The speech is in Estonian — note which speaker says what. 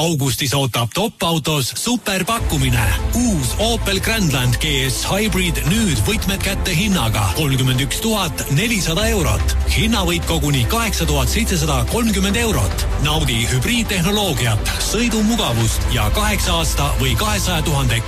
Speaker 1: Augustis ootab top-autos superpakkumine. Uus Opel Grandland GS Hybrid nüüd võtmed kätte hinnaga 31 400 eurot. Hinnavõit koguni 8730 eurot. Naudi hübriidtehnoloogiat, sõidumugavust ja 8 aasta või 200 000